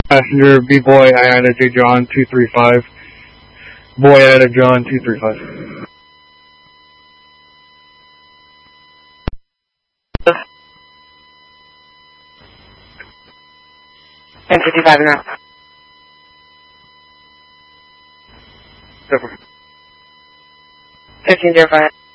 Passenger B-Boy, Iana J. John 235. Boy, Iana John 235. 10:55 now. 15:05.